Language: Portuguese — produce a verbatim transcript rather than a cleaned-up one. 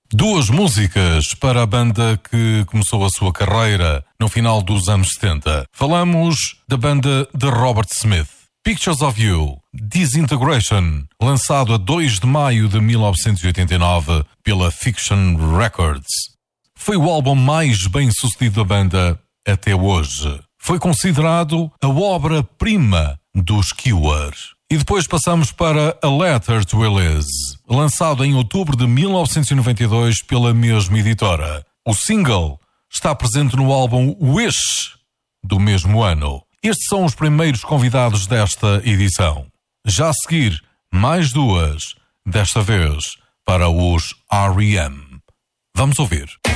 Duas músicas para a banda que começou a sua carreira no final dos anos setenta. Falamos da banda de Robert Smith. Pictures of You, Disintegration, lançado a dois de maio de mil novecentos e oitenta e nove pela Fiction Records. Foi o álbum mais bem sucedido da banda até hoje. Foi considerado a obra-prima dos Cure. E depois passamos para A Letter to Elise, lançado em outubro de mil novecentos e noventa e dois pela mesma editora. O single está presente no álbum Wish, do mesmo ano. Estes são os primeiros convidados desta edição. Já a seguir, mais duas, desta vez para os R E M. Vamos ouvir.